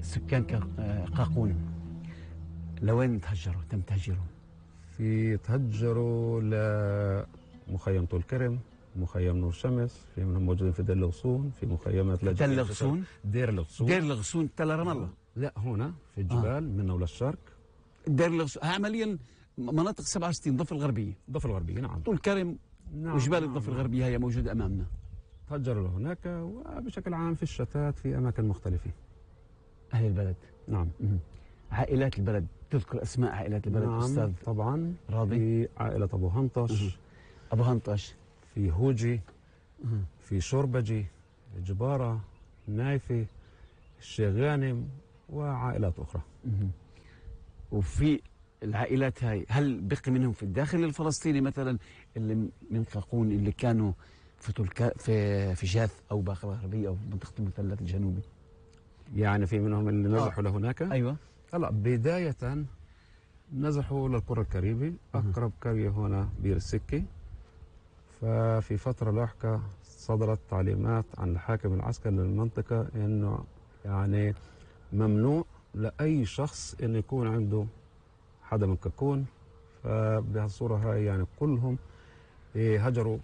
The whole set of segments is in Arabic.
سكان قاقون لوين تهجروا؟ تم تهجيرهم؟ تهجروا لمخيم طول كرم، مخيم نور شمس، في منهم موجودين في دير الغصون، في مخيمات دير الغصون؟ دير الغصون، دير الغصون تل رام الله؟ لا، هنا في الجبال من أولى الشرق. دير الغصون عمليا مناطق 67 الضفة الغربية. الضفة الغربية، نعم. طول كرم، نعم، وجبال الضفة الغربية هي موجودة أمامنا. تهجروا لهناك، وبشكل عام في الشتات في أماكن مختلفة. أهل البلد، نعم. عائلات البلد، تذكر أسماء عائلات البلد؟ نعم أستاذ طبعا. راضي؟ في عائلة أبو هنطش، أبو هنطش، في هوجي، في شوربجي، جبارة، نايفي، الشيخ غانم، وعائلات أخرى. وفي العائلات هاي هل بقي منهم في الداخل الفلسطيني مثلا، اللي من قاقون اللي كانوا في جاث أو باقة الغربية أو منطقة المثلث الجنوبي؟ يعني في منهم اللي نزحوا لهناك؟ أيوة. هلا بداية نزحوا للقرى الكاريبي، أقرب قرية هنا بير السكي. ففي فترة لاحقة صدرت تعليمات عن الحاكم العسكري للمنطقة إنه يعني ممنوع لأي شخص إنه يكون عنده حدا من كاكون. فبهالصورة هاي يعني كلهم هاجروا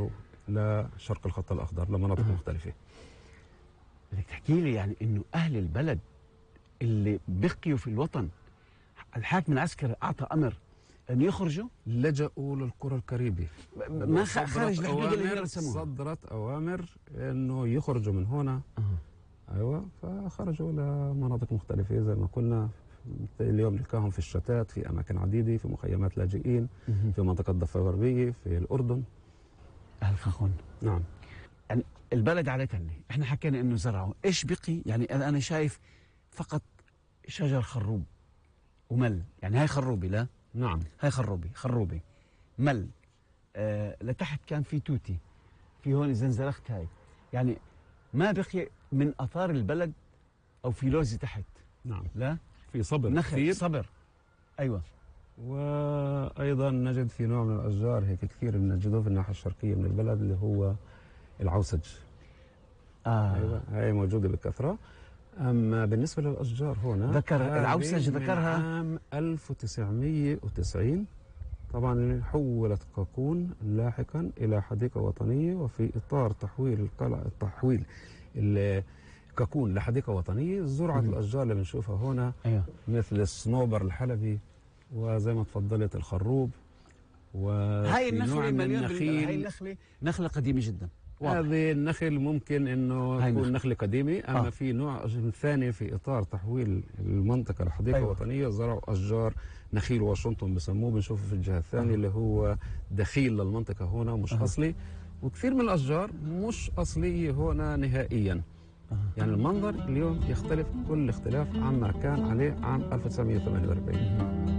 لشرق الخط الأخضر لمناطق مختلفة. بدك تحكي لي يعني إنه أهل البلد اللي بقيوا في الوطن الحاكم العسكري أعطى أمر أن يخرجوا، لجأوا للقرى الكاريبي، ما خرج الحدود اللي هي رسموها. صدرت أوامر إنه يخرجوا من هنا. أيوة، فخرجوا لمناطق مختلفة زي ما قلنا. اليوم نلقاهم في الشتات في أماكن عديدة، في مخيمات لاجئين، في منطقة الضفة الغربية، في الأردن. أهل قاقون، نعم. يعني البلد على تلة، احنا حكينا انه زرعوا، ايش بقي؟ يعني انا شايف فقط شجر خروب ومل، يعني هاي خروبي، لا؟ نعم، هاي خروبي مل. لتحت كان في توتي، في هون زنزلخت هاي، يعني ما بقي من اثار البلد، او في لوزي تحت. نعم، لا، في صبر نخل كثير. صبر، ايوه. وايضا نجد في نوع من الاشجار هيك كثير بنجدوه في الناحيه الشرقيه من البلد، اللي هو العوسج. ايوه، هاي موجوده بكثره. اما بالنسبه للاشجار هنا، ذكر العوسج، ذكرها من عام 1990. طبعا حولت قاقون لاحقا الى حديقه وطنيه، وفي اطار تحويل كاكون لحديقه وطنيه زرعت الاشجار اللي بنشوفها هنا. أيوة. مثل الصنوبر الحلبي، وزي ما تفضلت الخروب، هاي النخله من النخيل. هاي النخله نخله قديمه جدا. هذه النخل ممكن انه تكون نخله قديمه، اما في نوع ثاني في اطار تحويل المنطقه لحديقه أيوة. وطنيه زرعوا اشجار نخيل واشنطن بسموه، بنشوفه في الجهه الثانيه اللي هو دخيل للمنطقه هنا مش اصلي. وكثير من الاشجار مش اصليه هنا نهائيا. يعني المنظر اليوم يختلف كل اختلاف عما كان عليه عام 1948.